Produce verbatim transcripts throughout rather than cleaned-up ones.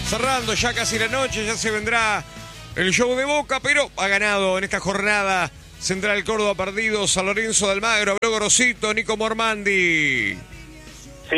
Cerrando ya casi la noche, ya se vendrá el show de Boca, pero ha ganado en esta jornada Central Córdoba perdido, San Lorenzo de Almagro, habló Gorosito, Nico Mormandi. Sí,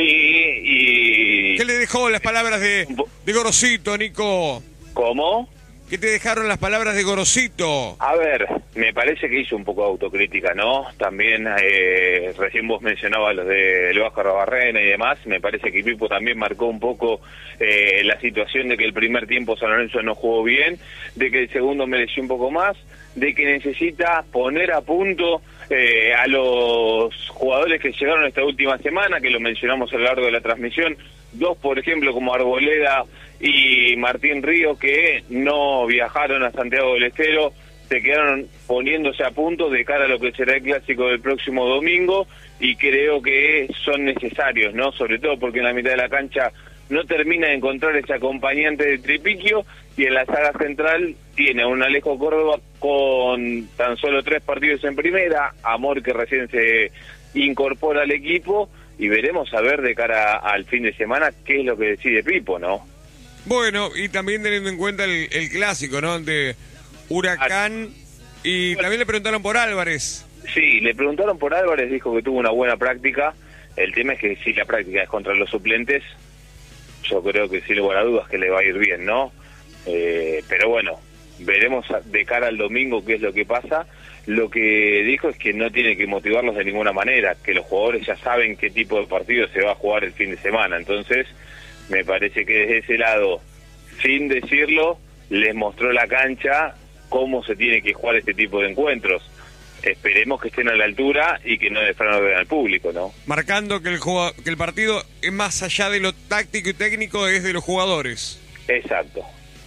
y... ¿Qué le dejó las palabras de, de Gorosito, Nico? ¿Cómo? ¿Qué te dejaron las palabras de Gorosito? A ver, me parece que hizo un poco de autocrítica, ¿no? También, eh, recién vos mencionabas los de El Vasco Arrobarrena y demás, me parece que Pipo también marcó un poco eh, la situación de que el primer tiempo San Lorenzo no jugó bien, de que el segundo mereció un poco más, de que necesita poner a punto eh, a los jugadores que llegaron esta última semana, que lo mencionamos a lo largo de la transmisión, dos por ejemplo como Arboleda y Martín Río, que no viajaron a Santiago del Estero, se quedaron poniéndose a punto de cara a lo que será el clásico del próximo domingo, y creo que son necesarios, ¿no? Sobre todo porque en la mitad de la cancha no termina de encontrar ese acompañante de Tripiquio, y en la saga central tiene a un Alejo Córdoba con tan solo tres partidos en primera, Amor que recién se incorpora al equipo, y veremos a ver de cara al fin de semana qué es lo que decide Pipo, ¿no? Bueno, y también teniendo en cuenta el, el clásico, ¿no? De Huracán, y también le preguntaron por Álvarez. Sí, le preguntaron por Álvarez, dijo que tuvo una buena práctica. El tema es que si la práctica es contra los suplentes, yo creo que sin lugar a dudas que le va a ir bien, ¿no? Eh, pero bueno, veremos de cara al domingo qué es lo que pasa. Lo que dijo es que no tiene que motivarlos de ninguna manera, que los jugadores ya saben qué tipo de partido se va a jugar el fin de semana. Entonces, me parece que desde ese lado, sin decirlo, les mostró la cancha cómo se tiene que jugar este tipo de encuentros. Esperemos que estén a la altura y que no defrauden al público, ¿no? Marcando que el, juego, que el partido es más allá de lo táctico y técnico, es de los jugadores. Exacto.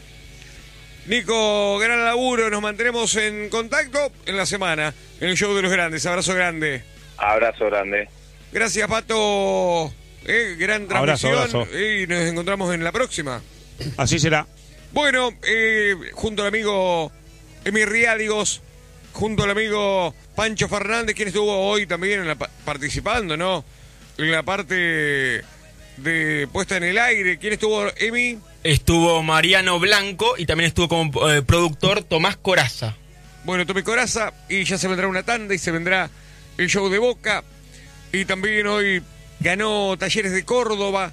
Nico, gran laburo, nos mantenemos en contacto en la semana, en el show de los grandes. Abrazo grande. Abrazo grande. Gracias, Pato. Eh, gran transmisión. Abrazo, abrazo. Y nos encontramos en la próxima. Así será. Bueno, eh, junto al amigo Emi Riádigos, junto al amigo Pancho Fernández, quien estuvo hoy también en la, participando, ¿no? En la parte de puesta en el aire. ¿Quién estuvo, Emi? Estuvo Mariano Blanco y también estuvo como eh, productor Tomás Coraza. Bueno, Tomé Coraza, y ya se vendrá una tanda y se vendrá el show de Boca. Y también hoy ganó Talleres de Córdoba.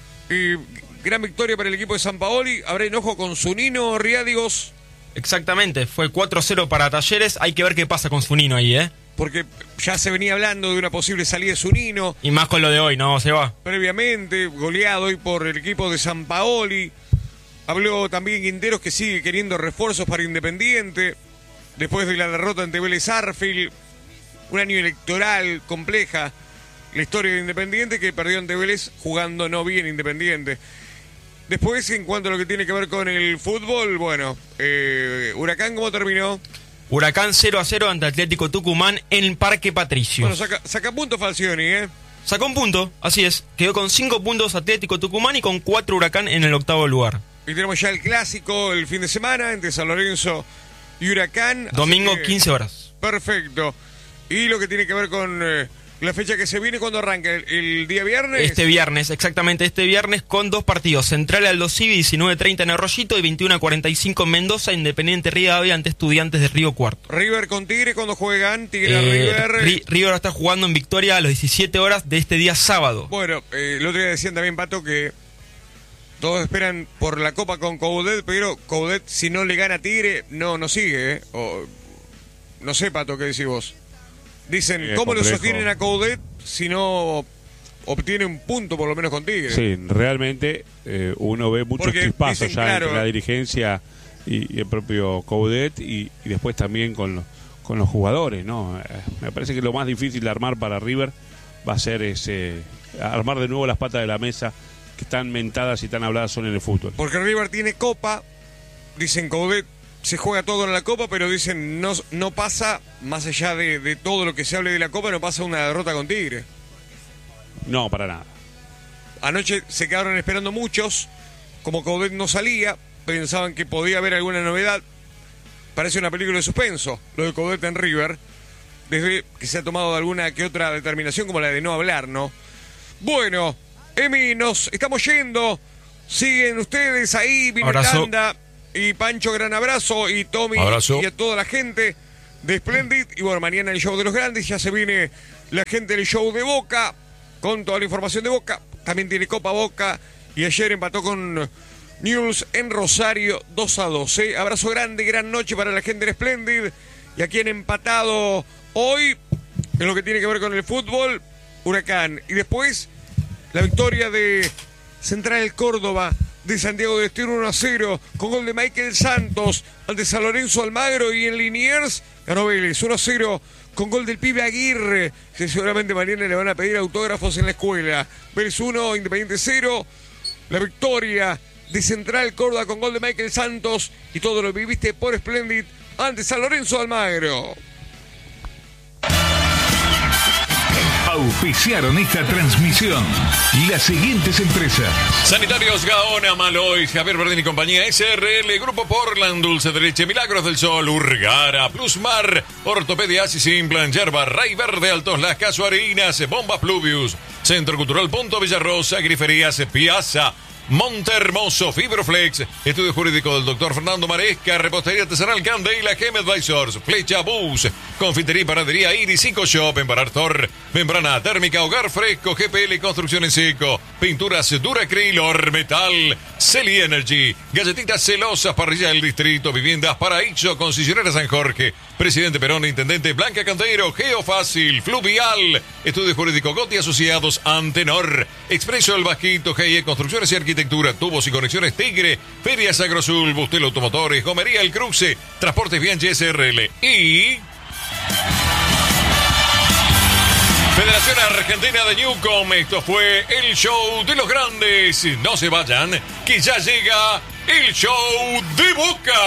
Y gran victoria para el equipo de San Paoli. Habrá enojo con Zunino, Riádigos. Exactamente, fue cuatro cero para Talleres. Hay que ver qué pasa con Zunino ahí, ¿eh? Porque ya se venía hablando de una posible salida de Zunino. Y más con lo de hoy, ¿no? Se va. Previamente, goleado hoy por el equipo de San Paoli. Habló también Quinteros, que sigue queriendo refuerzos para Independiente. Después de la derrota ante Vélez Arfield. Un año electoral compleja. La historia de Independiente, que perdió ante Vélez jugando no bien Independiente. Después, en cuanto a lo que tiene que ver con el fútbol, bueno, eh, Huracán, ¿cómo terminó? Huracán cero a cero ante Atlético Tucumán en el Parque Patricio. Bueno, saca, saca punto Falcioni, ¿eh? Sacó un punto, así es. Quedó con cinco puntos Atlético Tucumán y con cuatro Huracán en el octavo lugar. Y tenemos ya el clásico el fin de semana entre San Lorenzo y Huracán. Domingo, que, quince horas. Perfecto. Y lo que tiene que ver con eh, la fecha que se viene, ¿cuándo arranca? ¿El, el día viernes? Este viernes, exactamente este viernes, con dos partidos. Central Aldo Civi, diecinueve treinta en Arroyito, y veintiuno cuarenta y cinco en Mendoza, Independiente Rivadavia ante Estudiantes de Río Cuarto. River con Tigre, ¿cuándo juegan? Tigre eh, River. Ri River está jugando en Victoria a las diecisiete horas de este día sábado. Bueno, eh, el otro día decían también, Pato, que todos esperan por la Copa con Coudet, pero Coudet, si no le gana a Tigre, no, no sigue, ¿eh? O, no sé, Pato, ¿qué decís vos? Dicen, Es ¿cómo complejo. lo sostienen a Coudet si no obtiene un punto por lo menos con Tigre? Sí, realmente eh, uno ve muchos Porque chispazos dicen, ya claro, entre la dirigencia y, y el propio Coudet, y, y después también con, lo, con los jugadores, ¿no? Eh, me parece que lo más difícil de armar para River va a ser ese, armar de nuevo las patas de la mesa que tan mentadas y tan habladas son en el fútbol. Porque River tiene Copa, dicen Coudet se juega todo en la Copa, pero dicen no, no pasa, más allá de, de todo lo que se hable de la Copa, no pasa una derrota con Tigre. No, para nada. Anoche se quedaron esperando muchos, como Coudet no salía, pensaban que podía haber alguna novedad. Parece una película de suspenso, lo de Coudet en River, desde que se ha tomado alguna que otra determinación, como la de no hablar, ¿no? Bueno, Emi, nos estamos yendo. siguen ustedes ahí, Vinetanda y Pancho, gran abrazo, y Tommy abrazo. Y a toda la gente de Splendid. Y bueno, mañana el show de los grandes, ya se viene la gente del show de Boca, con toda la información de Boca. También tiene Copa Boca, y ayer empató con Newell's en Rosario dos a dos. ¿eh? Abrazo grande, gran noche para la gente del Splendid. Y aquí han empatado hoy, en lo que tiene que ver con el fútbol, Huracán. Y después, la victoria de Central Córdoba de Santiago del Estero uno a cero, con gol de Michael Santos ante San Lorenzo Almagro, y en Liniers ganó Vélez uno a cero con gol del pibe Aguirre, que seguramente mañana le van a pedir autógrafos en la escuela. Vélez uno, Independiente cero, la victoria de Central Córdoba con gol de Michael Santos, y todo lo viviste por Splendid ante San Lorenzo Almagro. Auspiciaron esta transmisión las siguientes empresas: Sanitarios Gaona, Maloy, Javier Verdín y compañía, S R L, Grupo Portland, Dulce de Leche, Milagros del Sol, Urgara, Plusmar, Ortopedia Asis Implant, Yerba, Ray Verde, Altos Las, Casuarinas, Bomba Pluvius, Centro Cultural Punto Villarrosa, Griferías Piazza, Montehermoso, Fibroflex, Estudio Jurídico del doctor Fernando Maresca, Repostería Artesanal Candela, Gem Advisors, Flecha Bus, Confitería y Panadería Iris, Ico Shop, Embarar Thor, Membrana Térmica, Hogar Fresco, G P L Construcción en Seco, Pinturas Duracril, Ormetal, Celi Energy, Galletitas Celosas, Parrilla del Distrito, Viviendas Paraíso, Concesionaria San Jorge, Presidente Perón, Intendente Blanca Cantero, Geofácil, Fluvial, Estudio Jurídico Gotti Asociados, Antenor, Expreso del Vasquito, G I E Construcciones y Arquitectura, Tubos y Conexiones Tigre, Ferias Agrosul, Bustel Automotores, Gomería El Cruce, Transportes Bianchi S R L y Federación Argentina de Newcom. Esto fue el show de los grandes. No se vayan, que ya llega el show de Boca.